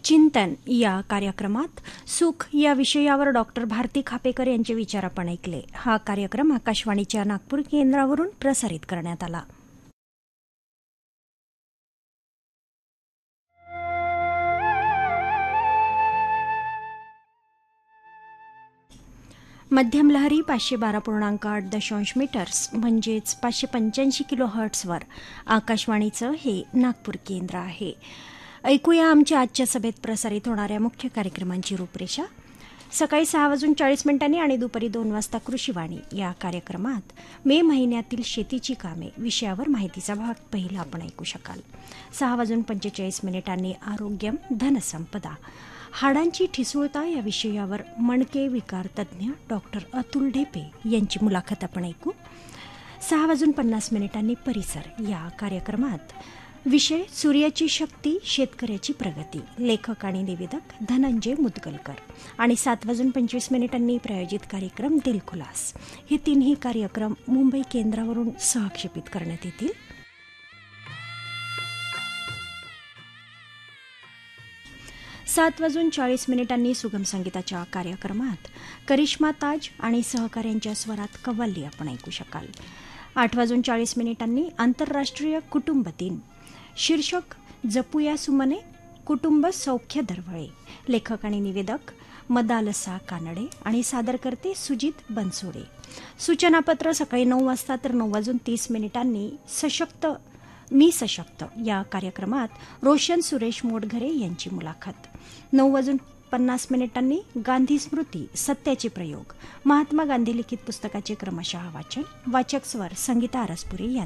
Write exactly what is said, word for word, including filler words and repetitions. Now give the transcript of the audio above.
चिंतन या कार्यक्रमात सुख या विषयावर डॉक्टर भारती खापेकर यांचे विचार आपण ऐकले. हा कार्यक्रम आकाशवाणीच्या नागपूर केंद्रावरून प्रसारित करण्यात आला. मध्यम लहरी पाचशे बारा पूर्णांक आठ दशांश मीटर्स म्हणजेच पाचशे पंच्याऐंशी किलो हर्ट्सवर आकाशवाणीचं हे नागपूर केंद्र आहे. ऐकूया आमच्या आजच्या सभेत प्रसारित होणाऱ्या मुख्य कार्यक्रमांची रूपरेषा. सकाळी सहा वाजून चाळीस मिनिटांनी आणि दुपारी दोन वाजता कृषीवाणी या कार्यक्रमात मे महिन्यातील शेतीची कामे विषयावर माहितीचा भाग पहिला आपण ऐकू शकाल. सहा वाजून पंचेचाळीस मिनिटांनी आरोग्यम धनसंपदा हाडांची ठिसूळता या विषयावर मणके विकार तज्ज्ञ डॉक्टर अतुल ढेपे यांची मुलाखत आपण ऐकू. सहा वाजून पन्नास मिनिटांनी परिसर या कार्यक्रमात विषय सूर्याची शक्ती शेतकऱ्याची प्रगती लेखक आणि निवेदक धनंजय मुदगलकर. आणि सात वाजून पंचवीस मिनिटांनी प्रायोजित कार्यक्रम दिलखुलास हे तीनही कार्यक्रम मुंबई केंद्रावरून सहक्षेपित करण्यात येतील. सात वाजून चाळीस मिनिटांनी सुगम संगीताच्या कार्यक्रमात करिश्मा ताज आणि सहकाऱ्यांच्या स्वरात कव्वाली आपण ऐकू शकाल. आठ वाजून चाळीस मिनिटांनी आंतरराष्ट्रीय कुटुंब दिन शीर्षक जपूया सुमने कुटुंब सौख्य दरवळे लेखक आणि निवेदक मदालसा कानडे आणि सादरकर्ते सुजित बनसोडे. सूचनापत्र सकाळी नऊ वाजता तर नऊ वाजून तीस मिनिटांनी सशक्त मी सशक्त या कार्यक्रमात रोशन सुरेश मोडघरे यांची मुलाखत. नऊ वाजून पन्नास मिनिटांनी गांधी स्मृती सत्याचे प्रयोग महात्मा गांधी लिखित पुस्तकाचे क्रमशः वाचन वाचक स्वर संगीता आरसपुरे यांचा.